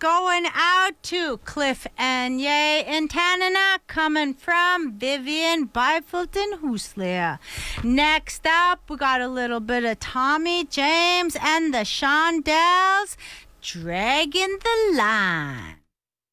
going out to Cliff and Ye in Tanana, coming from Vivian Byfield and Hoosler. Next up, we got a little bit of Tommy James and the Shondells, Dragging the Line.